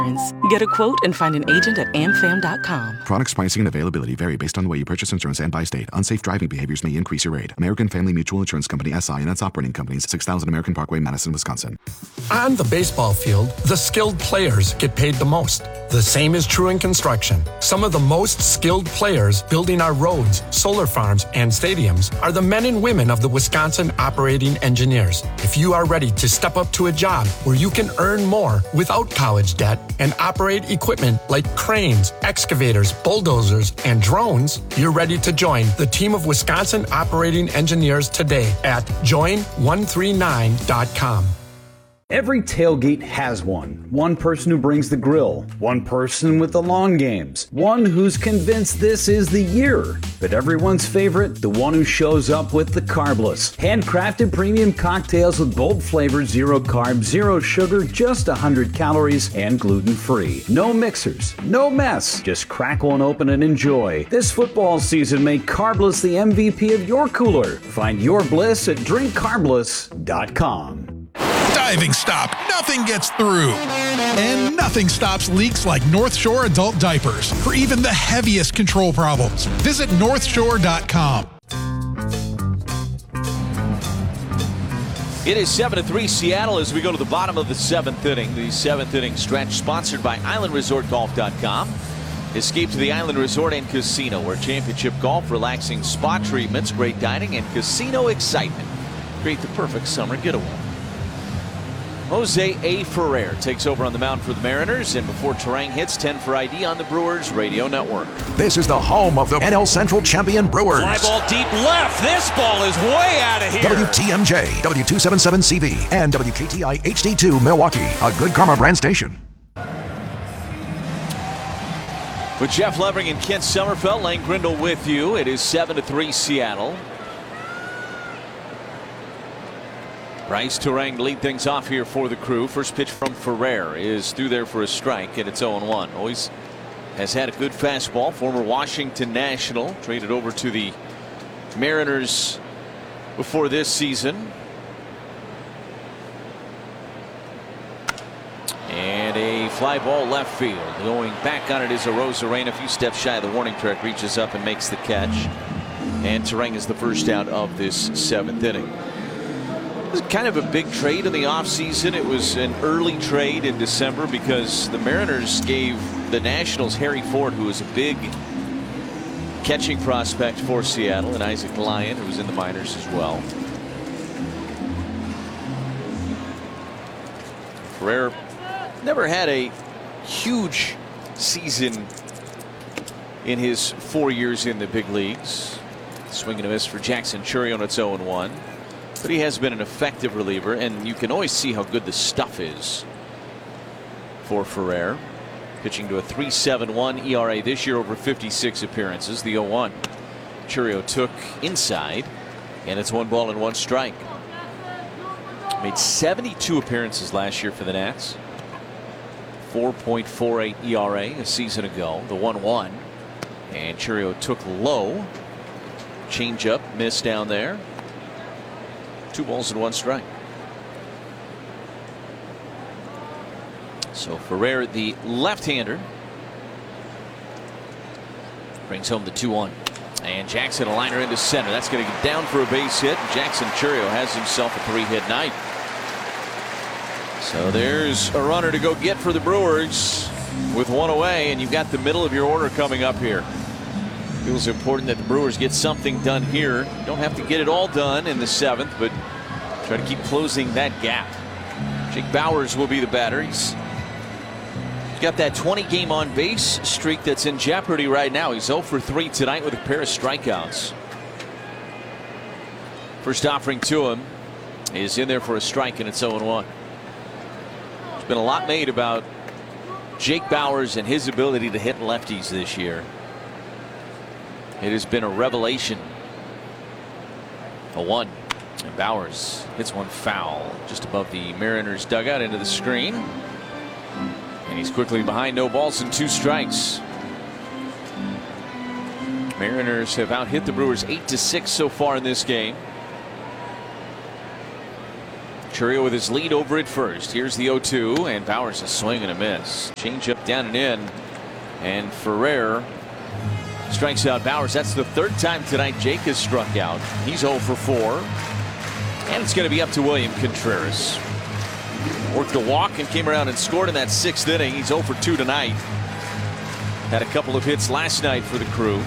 Get a quote and find an agent at amfam.com. Products, pricing, and availability vary based on the way you purchase insurance and by state. Unsafe driving behaviors may increase your rate. American Family Mutual Insurance Company, SI, and its operating companies, 6000 American Parkway, Madison, Wisconsin. On the baseball field, the skilled players get paid the most. The same is true in construction. Some of the most skilled players building our roads, solar farms, and stadiums are the men and women of the Wisconsin Operating Engineers. If you are ready to step up to a job where you can earn more without college debt and operate equipment like cranes, excavators, bulldozers, and drones, you're ready to join the team of Wisconsin Operating Engineers today at join139.com. Every tailgate has one. One person who brings the grill. One person with the long games. One who's convinced this is the year. But everyone's favorite, the one who shows up with the carbless. Handcrafted premium cocktails with bold flavor, 0 carb, 0 sugar, just 100 calories, and gluten-free. No mixers, no mess. Just crack one open and enjoy. This football season, make Carbless the MVP of your cooler. Find your bliss at drinkcarbless.com. Diving stop. Nothing gets through. And nothing stops leaks like North Shore Adult Diapers for even the heaviest control problems. Visit northshore.com. It is 7-3 Seattle as we go to the bottom of the 7th inning. The 7th inning stretch sponsored by IslandResortGolf.com. Escape to the Island Resort and Casino, where championship golf, relaxing spa treatments, great dining, and casino excitement create the perfect summer getaway. Jose A. Ferrer takes over on the mound for the Mariners, and before Terang hits, 10 for ID on the Brewers Radio Network. This is the home of the NL Central champion Brewers. Fly ball deep left. This ball is way out of here. WTMJ, W277CV, and WKTI HD2 Milwaukee, a Good Karma brand station. With Jeff Levering and Kent Sommerfeld, Lane Grindle with you. It is 7-3 Seattle. Bryce Terang lead things off here for the Crew. First pitch from Ferrer is through there for a strike, and it's 0-1. Always has had a good fastball. Former Washington National, traded over to the Mariners before this season. And a fly ball left field. Going back on it is Arozarena. A few steps shy of the warning track, reaches up and makes the catch. And Terang is the first out of this 7th inning. It was kind of a big trade in the offseason. It was an early trade in December because the Mariners gave the Nationals Harry Ford, who was a big catching prospect for Seattle, and Isaac Lyon, who was in the minors as well. Ferrer never had a huge season in his 4 years in the big leagues. Swing and a miss for Jackson Chourio, and it's 0-1. But he has been an effective reliever, and you can always see how good the stuff is for Ferrer. Pitching to a 3.71 ERA this year over 56 appearances. The 0-1. Chourio took inside, and it's 1 ball and 1 strike. Made 72 appearances last year for the Nats. 4.48 ERA a season ago. The 1-1. And Chourio took low. Changeup missed down there. 2 balls and 1 strike. So Ferrer, the left-hander, brings home the 2-1. And Jackson, a liner into center. That's going to get down for a base hit. Jackson Chourio has himself a 3-hit night. So there's a runner to go get for the Brewers with 1 away, and you've got the middle of your order coming up here. Feels important that the Brewers get something done here. You don't have to get it all done in the 7th, but try to keep closing that gap. Jake Bauers will be the batter. He's got that 20-game on base streak that's in jeopardy right now. He's 0 for 3 tonight with a pair of strikeouts. First offering to him is in there for a strike, and it's 0-1. There's been a lot made about Jake Bauers and his ability to hit lefties this year. It has been a revelation. 0-1. And Bauers hits one foul just above the Mariners dugout into the screen. And he's quickly behind, no balls and 2 strikes. Mariners have out-hit the Brewers 8-6 so far in this game. Chourio with his lead over at first. Here's the 0-2, and Bauers a swing and a miss. Change up down and in, and Ferrer strikes out Bauers. That's the third time tonight Jake has struck out. He's 0 for 4, and it's going to be up to William Contreras. Worked a walk and came around and scored in that 6th inning. He's 0 for 2 tonight. Had a couple of hits last night for the Crew.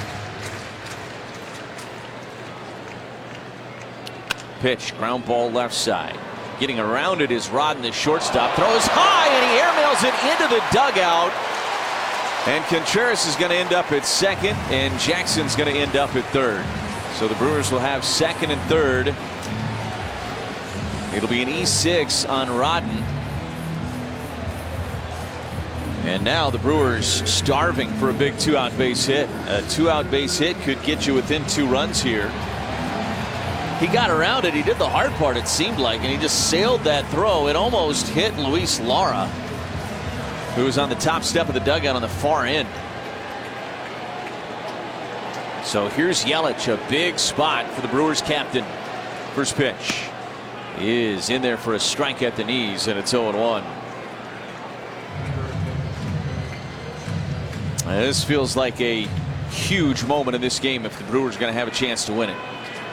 Pitch, ground ball left side. Getting around it is Rodden, the shortstop. Throws high and he airmails it into the dugout. And Contreras is going to end up at second, and Jackson's going to end up at third. So the Brewers will have second and third. It'll be an E6 on Rodden. And now the Brewers starving for a big 2-out base hit. A 2-out base hit could get you within 2 runs here. He got around it. He did the hard part, it seemed like, and he just sailed that throw. It almost hit Luis Lara, who was on the top step of the dugout on the far end. So here's Yelich, a big spot for the Brewers captain. First pitch is in there for a strike at the knees, and it's 0-1. This feels like a huge moment in this game if the Brewers are going to have a chance to win it.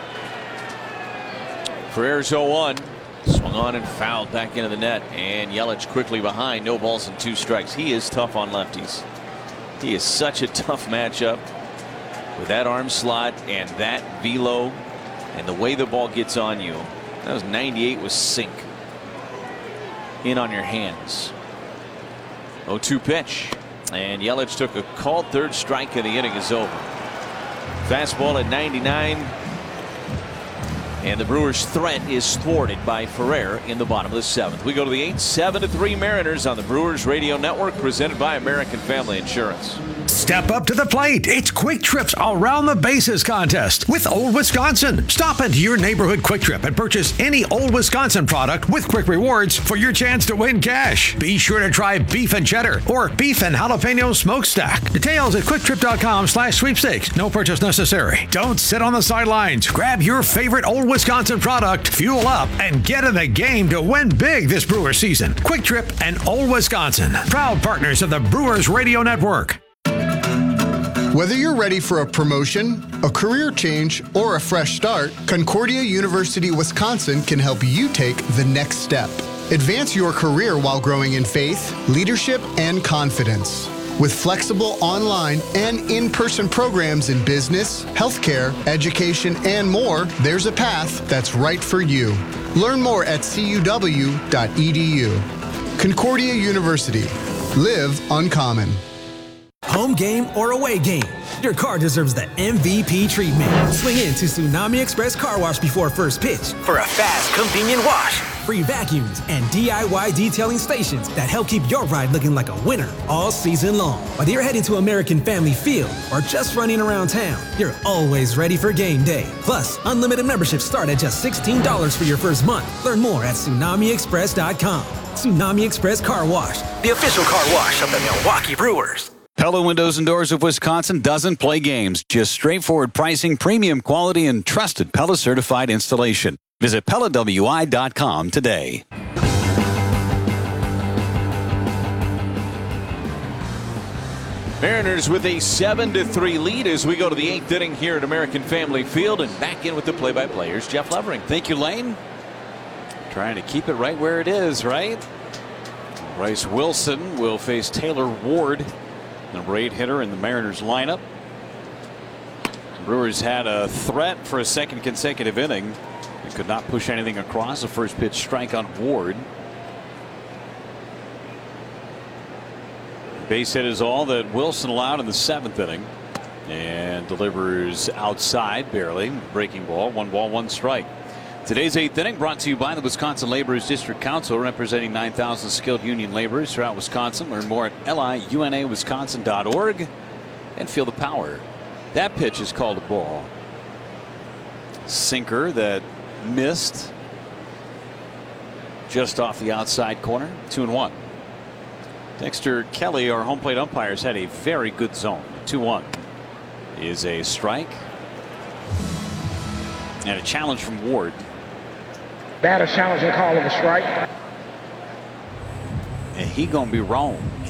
Ferrer's 0-1. Swung on and fouled back into the net, and Yelich quickly behind. No balls and 2 strikes. He is tough on lefties. He is such a tough matchup with that arm slot and that velo and the way the ball gets on you. That was 98 with sink in on your hands. 0-2 pitch, and Yelich took a called third strike, and the inning is over. Fastball at 99. And the Brewers' threat is thwarted by Ferrer in the bottom of the 7th. We go to the 8th, 7-3 Mariners on the Brewers Radio Network, presented by American Family Insurance. Step up to the plate. It's Quick Trip's Around the Bases contest with Old Wisconsin. Stop into your neighborhood Quick Trip and purchase any Old Wisconsin product with Quick Rewards for your chance to win cash. Be sure to try beef and cheddar or beef and jalapeno smokestack. Details at quicktrip.com/sweepstakes. No purchase necessary. Don't sit on the sidelines. Grab your favorite Old Wisconsin product, fuel up, and get in the game to win big this Brewers season. Quick Trip and Old Wisconsin, proud partners of the Brewers Radio Network. Whether you're ready for a promotion, a career change, or a fresh start, Concordia University Wisconsin can help you take the next step. Advance your career while growing in faith, leadership, and confidence. With flexible online and in-person programs in business, healthcare, education, and more, there's a path that's right for you. Learn more at cuw.edu. Concordia University. Live uncommon. Home game or away game, your car deserves the MVP treatment. Swing in to Tsunami Express Car Wash before first pitch for a fast, convenient wash. Free vacuums and DIY detailing stations that help keep your ride looking like a winner all season long. Whether you're heading to American Family Field or just running around town, you're always ready for game day. Plus, unlimited memberships start at just $16 for your first month. Learn more at TsunamiExpress.com. Tsunami Express Car Wash, the official car wash of the Milwaukee Brewers. Pella Windows and Doors of Wisconsin doesn't play games, just straightforward pricing, premium quality, and trusted Pella certified installation. Visit PellaWI.com today. Mariners with a 7-3 lead as we go to the 8th inning here at American Family Field, and back in with the play-by-players, Jeff Levering. Thank you, Lane. Trying to keep it right where it is, right? Bryce Wilson will face Taylor Ward, number 8 hitter in the Mariners lineup. Brewers had a threat for a second consecutive inning. They could not push anything across. The first pitch strike on Ward. Base hit is all that Wilson allowed in the 7th inning, and delivers outside barely. Breaking ball, 1 ball, 1 strike. Today's 8th inning brought to you by the Wisconsin Laborers District Council, representing 9,000 skilled union laborers throughout Wisconsin. Learn more at liunawisconsin.org and feel the power. That pitch is called a ball. Sinker that missed just off the outside corner. 2-1. Dexter Kelly, our home plate umpires, had a very good zone. 2-1 is a strike and a challenge from Ward. Batter challenging call of a strike. And he gonna be wrong.